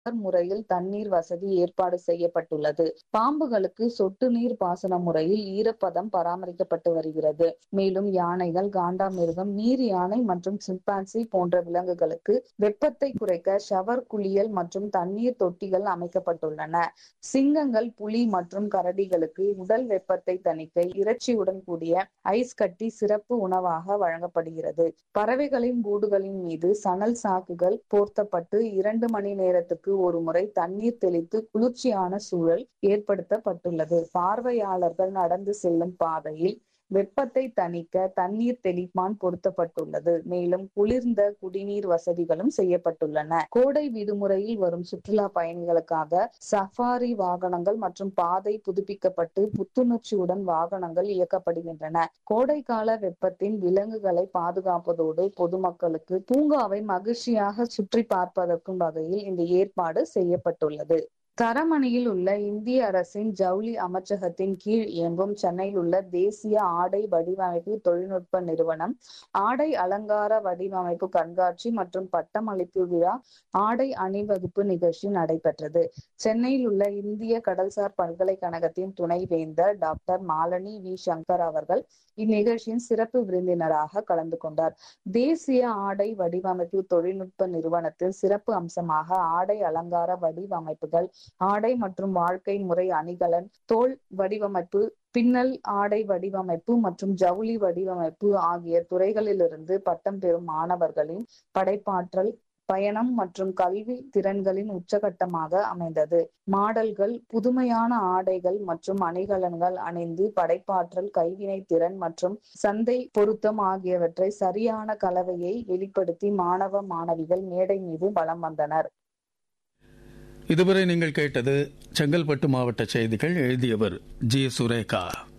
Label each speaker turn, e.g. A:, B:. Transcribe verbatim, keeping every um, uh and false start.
A: முறையில் தண்ணீர் வசதி ஏற்பாடு செய்யப்பட்டுள்ளது. பாம்புகளுக்கு சொட்டு நீர் பாசன முறையில் ஈரப்பதம் பராமரிக்கப்பட்டு வருகிறது. மேலும் யானைகள், காண்டாமிருகம், நீர் யானை மற்றும் சிம்பான்சி போன்ற விலங்குகளுக்கு வெப்பத்தை குறைக்க ஷவர் குளியல் மற்றும் தண்ணீர் தொட்டிகள் அமைக்கப்பட்டுள்ளன. சிங்கங்கள், புலி மற்றும் கரடிகளுக்கு உடல் வெப்பத்தை தணிக்க இறைச்சியுடன் கூடிய ஐஸ் கட்டி சிறப்பு உணவாக வழங்கப்படுகிறது. பறவைகளின் கூடுகளின் மீது சணல் சாக்குகள் போர்த்தப்பட்டு இரண்டு மணி நேரத்துக்கு ஒரு முறை தண்ணீர் தெளித்து குளிர்ச்சியான சூழல் ஏற்படுத்தப்பட்டுள்ளது. பார்வையாளர்கள் நடந்து செல்லும் பாதையில் வெப்பத்தை தணிக்க தண்ணீர் தெளிப்பான் பொருத்தப்பட்டுள்ளது. மேலும் குளிர்ந்த குடிநீர் வசதிகளும் செய்யப்பட்டுள்ளன. கோடை விடுமுறையில் வரும் சுற்றுலா பயணிகளுக்காக சஃபாரி வாகனங்கள் மற்றும் பாதை புதுப்பிக்கப்பட்டு புத்துணர்ச்சியுடன் வாகனங்கள் இயக்கப்படுகின்றன. கோடைக்கால வெப்பத்தின் விலங்குகளை பாதுகாப்பதோடு பொதுமக்களுக்கு பூங்காவை மகிழ்ச்சியாக சுற்றி பார்ப்பதற்கும் வகையில் இந்த ஏற்பாடு செய்யப்பட்டுள்ளது. தரமணியில் உள்ள இந்திய அரசின் ஜவுளி அமைச்சகத்தின் கீழ் இயங்கும் சென்னையில் உள்ள தேசிய ஆடை வடிவமைப்பு தொழில்நுட்ப நிறுவனம் ஆடை அலங்கார வடிவமைப்பு கண்காட்சி மற்றும் பட்டமளிப்பு விழா ஆடை அணிவகுப்பு நிகழ்ச்சி நடைபெற்றது. சென்னையில் உள்ள இந்திய கடல்சார் பல்கலைக்கழகத்தின் துணைவேந்தர் டாக்டர் மாலினி வி சங்கர் அவர்கள் இந்நிகழ்ச்சியின் சிறப்பு விருந்தினராக கலந்து கொண்டார். தேசிய ஆடை வடிவமைப்பு தொழில்நுட்ப நிறுவனத்தில் சிறப்பு அம்சமாக ஆடை அலங்கார வடிவமைப்புகள், ஆடை மற்றும் வாழ்க்கை முறை அணிகலன், தோல் வடிவமைப்பு, பின்னல் ஆடை வடிவமைப்பு மற்றும் ஜவுளி வடிவமைப்பு ஆகிய துறைகளிலிருந்து பட்டம் பெறும் மாணவர்களின் படைப்பாற்றல் பயணம் மற்றும் கல்வி திறன்களின் உச்சகட்டமாக அமைந்தது. மாடல்கள் புதுமையான ஆடைகள் மற்றும் அணிகலன்கள் அணிந்து படைப்பாற்றல், கைவினை திறன் மற்றும் சந்தை பொருத்தம் ஆகியவற்றை சரியான கலவையை வெளிப்படுத்தி மாணவ மாணவிகள் மேடை மீது வலம் வந்தனர்.
B: இதுவரை நீங்கள் கேட்டது செங்கல்பட்டு மாவட்ட செய்திகள். எழுதியவர் ஜி சுரேகா.